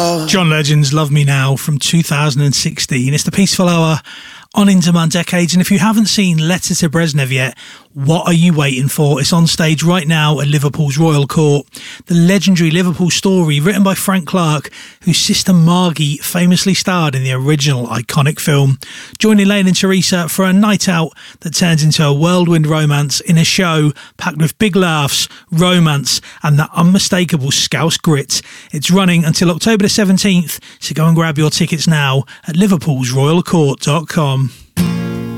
John Legend's Love Me Now from 2016. It's the Peaceful Hour on Into My Decades, and if you haven't seen Letter to Brezhnev yet, what are you waiting for? It's on stage right now at Liverpool's Royal Court. The legendary Liverpool story written by Frank Clark, whose sister Margie famously starred in the original iconic film. Join Elaine and Teresa for a night out that turns into a whirlwind romance in a show packed with big laughs, romance and that unmistakable Scouse grit. It's running until October the 17th, so go and grab your tickets now at liverpoolsroyalcourt.com.